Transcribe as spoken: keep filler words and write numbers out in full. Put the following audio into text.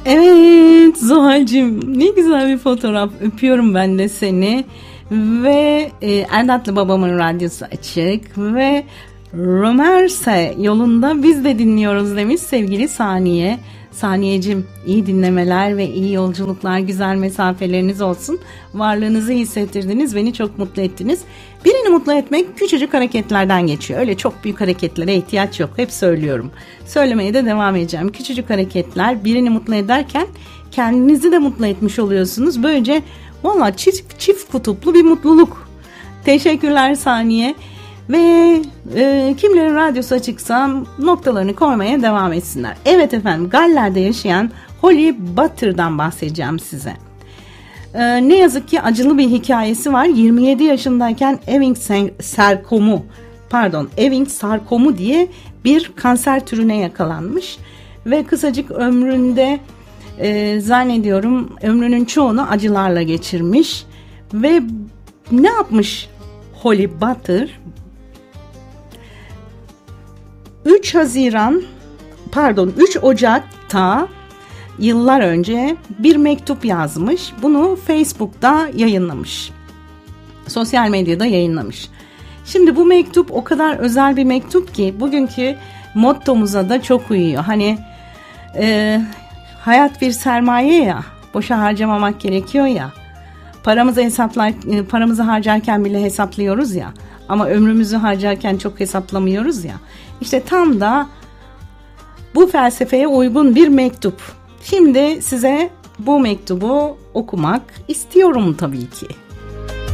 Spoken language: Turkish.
Evet Zuhal'cığım, ne güzel bir fotoğraf. Öpüyorum ben de seni. Ve e, Erdatlı Babamın radyosu açık ve Römerse yolunda biz de dinliyoruz demiş sevgili Saniye. Saniyeciğim, iyi dinlemeler ve iyi yolculuklar, güzel mesafeleriniz olsun. Varlığınızı hissettirdiniz, beni çok mutlu ettiniz. Birini mutlu etmek küçücük hareketlerden geçiyor. Öyle çok büyük hareketlere ihtiyaç yok. Hep söylüyorum. Söylemeye de devam edeceğim. Küçücük hareketler birini mutlu ederken kendinizi de mutlu etmiş oluyorsunuz. Böylece valla çift, çift kutuplu bir mutluluk. Teşekkürler Saniye. Ve e, kimlerin radyosu açıksa noktalarını koymaya devam etsinler. Evet efendim, Galler'de yaşayan Holly Butter'dan bahsedeceğim size. E, ne yazık ki acılı bir hikayesi var. yirmi yedi yaşındayken Ewing sarkomu, pardon Ewing sarkomu diye bir kanser türüne yakalanmış. Ve kısacık ömründe e, zannediyorum ömrünün çoğunu acılarla geçirmiş. Ve ne yapmış Holly Butter? üç Haziran pardon üç Ocak'ta yıllar önce bir mektup yazmış. Bunu Facebook'ta yayınlamış. Sosyal medyada yayınlamış. Şimdi bu mektup o kadar özel bir mektup ki bugünkü mottomuza da çok uyuyor. Hani e, hayat bir sermaye ya, boşa harcamamak gerekiyor ya. Paramızı hesaplar, paramızı harcarken bile hesaplıyoruz ya. Ama ömrümüzü harcarken çok hesaplamıyoruz ya. İşte tam da bu felsefeye uygun bir mektup. Şimdi size bu mektubu okumak istiyorum tabii ki.